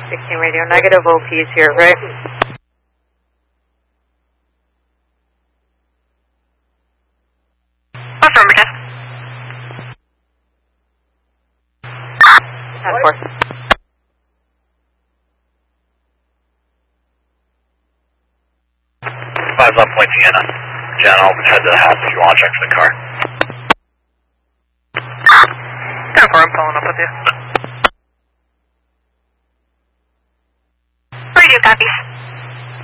16 radio, negative OPs here, right? Affirmative. 10-4. Five's on point Sienna. Jan, I'll head to the house if you want to check for the car. 10-4, I'm following up with you.